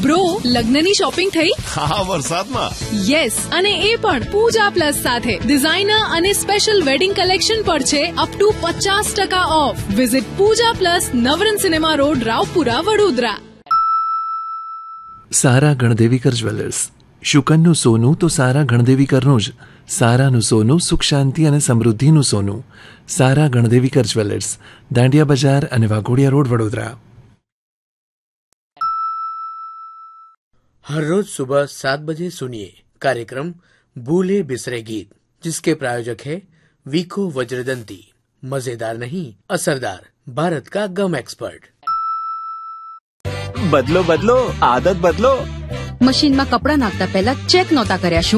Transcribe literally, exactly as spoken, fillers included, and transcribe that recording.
Bro, લગ્નની shopping થઈ? હા, વરસાદમાં. યસ, અને એ પણ પૂજા પ્લસ સાથે. ડિઝાઇનર અને સ્પેશિયલ વેડિંગ કલેક્શન પર છે અપ ટુ પચાસ ટકા of. Visit Pooja plus, Navrang cinema road, Raopura, Vadodara. Sara ગણદેવીકર jewellers. શુકનનું સોનું તો સારા ગણદેવીકરનું જ. સારાનું સોનું સુખ શાંતિ અને સમૃદ્ધિનું સોનું. સારા ગણદેવીકર જ્વેલર્સ, દાંડિયા બજાર અને વાઘોડિયા રોડ, વડોદરા. हर रोज सुबह सात बजे सुनिए कार्यक्रम भूले बिसरे गीत, जिसके प्रायोजक है वीको वज्रदंती. मजेदार नहीं, असरदार, भारत का गम एक्सपर्ट. बदलो बदलो आदत बदलो. મશીનમાં કપડાં નાખતા પહેલા ચેક નહોતા કર્યા.